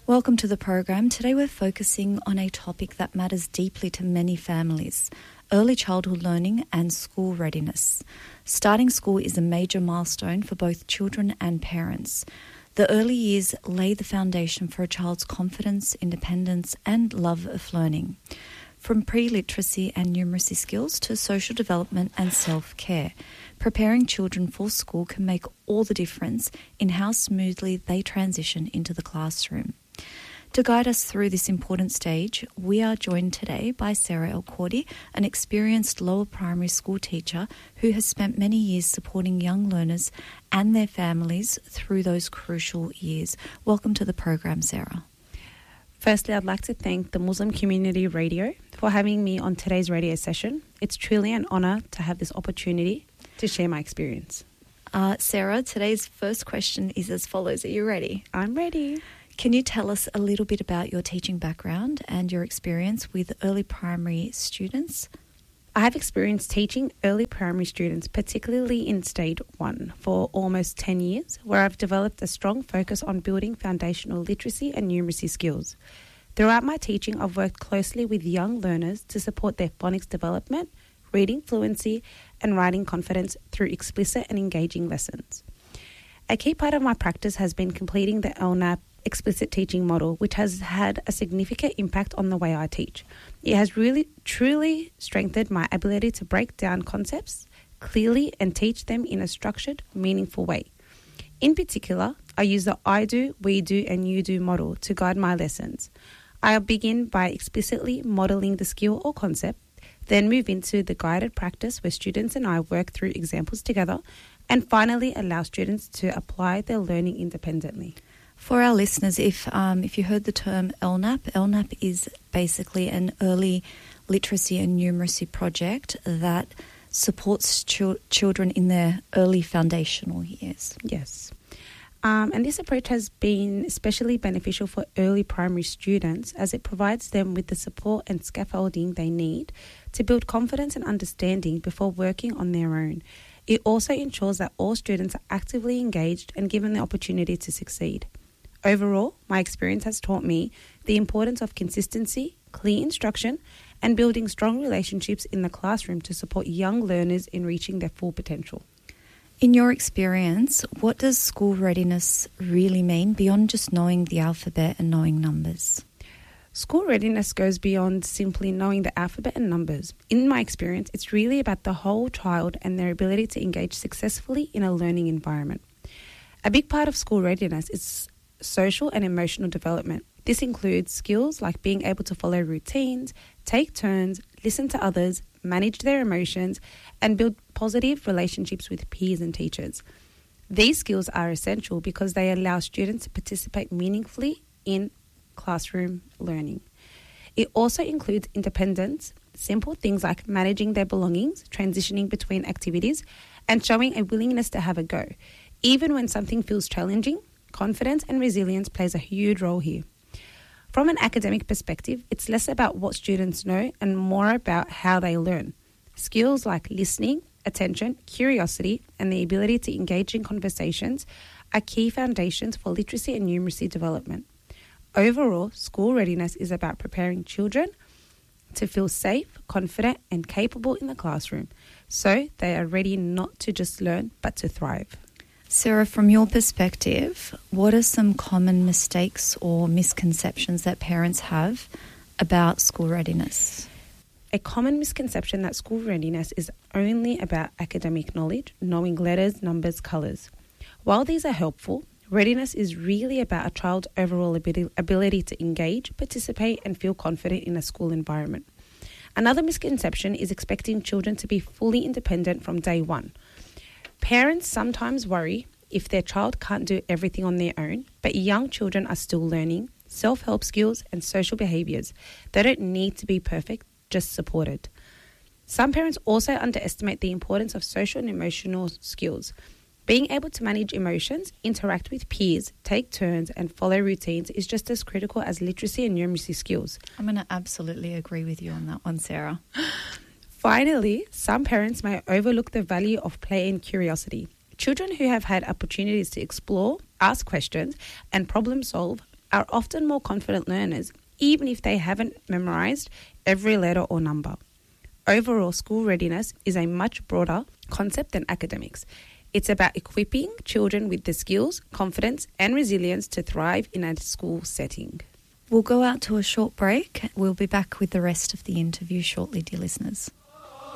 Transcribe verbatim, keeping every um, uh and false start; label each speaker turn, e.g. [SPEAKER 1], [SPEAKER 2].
[SPEAKER 1] Welcome to the program. Today we're focusing on a topic that matters deeply to many families: early childhood learning and school readiness. Starting school is a major milestone for both children and parents. The early years lay the foundation for a child's confidence, independence, and love of learning. From pre-literacy and numeracy skills to social development and self-care, preparing children for school can make all the difference in how smoothly they transition into the classroom. To guide us through this important stage, we are joined today by Sarah El-Kordi, an experienced lower primary school teacher who has spent many years supporting young learners and their families through those crucial years. Welcome to the program, Sarah.
[SPEAKER 2] Firstly, I'd like to thank the Muslim Community Radio for having me on today's radio session. It's truly an honour to have this opportunity to share my experience.
[SPEAKER 1] Uh, Sarah, today's first question is as follows. Are you ready?
[SPEAKER 2] I'm ready.
[SPEAKER 1] Can you tell us a little bit about your teaching background and your experience with early primary students?
[SPEAKER 2] I have experience teaching early primary students, particularly in stage one, for almost ten years, where I've developed a strong focus on building foundational literacy and numeracy skills. Throughout my teaching, I've worked closely with young learners to support their phonics development, reading fluency, and writing confidence through explicit and engaging lessons. A key part of my practice has been completing the L N A P explicit teaching model, which has had a significant impact on the way I teach. It has really, truly strengthened my ability to break down concepts clearly and teach them in a structured, meaningful way. In particular, I use the I do, we do, and you do model to guide my lessons. I'll begin by explicitly modelling the skill or concept, then move into the guided practice where students and I work through examples together, and finally allow students to apply their learning independently.
[SPEAKER 1] For our listeners, if um, if you heard the term L N A P, L N A P is basically an early literacy and numeracy project that supports ch- children in their early foundational years.
[SPEAKER 2] Yes. Um, and this approach has been especially beneficial for early primary students as it provides them with the support and scaffolding they need to build confidence and understanding before working on their own. It also ensures that all students are actively engaged and given the opportunity to succeed. Overall, my experience has taught me the importance of consistency, clear instruction, and building strong relationships in the classroom to support young learners in reaching their full potential.
[SPEAKER 1] In your experience, what does school readiness really mean beyond just knowing the alphabet and knowing numbers?
[SPEAKER 2] School readiness goes beyond simply knowing the alphabet and numbers. In my experience, it's really about the whole child and their ability to engage successfully in a learning environment. A big part of school readiness is social and emotional development. This includes skills like being able to follow routines, take turns, listen to others, manage their emotions, and build positive relationships with peers and teachers. These skills are essential because they allow students to participate meaningfully in classroom learning. It also includes independence, simple things like managing their belongings, transitioning between activities, and showing a willingness to have a go. Even when something feels challenging, confidence and resilience plays a huge role here. From an academic perspective, it's less about what students know and more about how they learn. Skills like listening, attention, curiosity, and the ability to engage in conversations are key foundations for literacy and numeracy development. Overall, school readiness is about preparing children to feel safe, confident, and capable in the classroom, so they are ready not to just learn, but to thrive.
[SPEAKER 1] Sarah, from your perspective, what are some common mistakes or misconceptions that parents have about school readiness?
[SPEAKER 2] A common misconception that school readiness is only about academic knowledge, knowing letters, numbers, colours. While these are helpful, readiness is really about a child's overall ability to engage, participate, and feel confident in a school environment. Another misconception is expecting children to be fully independent from day one. Parents sometimes worry if their child can't do everything on their own, but young children are still learning self-help skills and social behaviours. They don't need to be perfect, just supported. Some parents also underestimate the importance of social and emotional skills. Being able to manage emotions, interact with peers, take turns, and follow routines is just as critical as literacy and numeracy skills.
[SPEAKER 1] I'm going to absolutely agree with you on that one, Sarah.
[SPEAKER 2] Finally, some parents may overlook the value of play and curiosity. Children who have had opportunities to explore, ask questions, and problem solve are often more confident learners, even if they haven't memorised every letter or number. Overall, school readiness is a much broader concept than academics. It's about equipping children with the skills, confidence and resilience to thrive in a school setting.
[SPEAKER 1] We'll go out to a short break. We'll be back with the rest of the interview shortly, dear listeners.